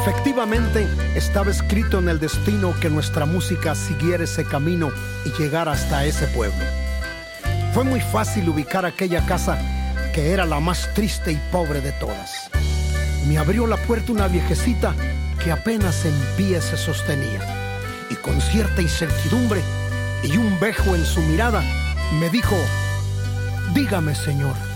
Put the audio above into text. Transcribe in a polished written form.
Efectivamente, estaba escrito en el destino que nuestra música siguiera ese camino y llegara hasta ese pueblo. Fue muy fácil ubicar aquella casa, que era la más triste y pobre de todas. Me abrió la puerta una viejecita que apenas en pie se sostenía, y con cierta incertidumbre y un vejo en su mirada me dijo: dígame, señor,